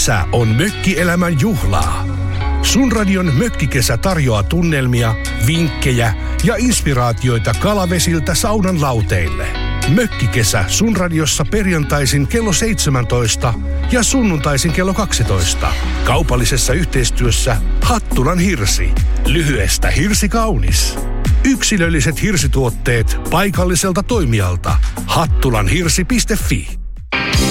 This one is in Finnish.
Kesä on mökkielämän juhlaa. Sun radion Mökkikesä tarjoaa tunnelmia, vinkkejä ja inspiraatioita kalavesiltä saunan lauteille. Mökkikesä Sun radiossa perjantaisin kello 17 ja sunnuntaisin kello 12. Kaupallisessa yhteistyössä Hattulan hirsi. Lyhyestä hirsi kaunis. Yksilölliset hirsituotteet paikalliselta toimijalta. Hattulanhirsi.fi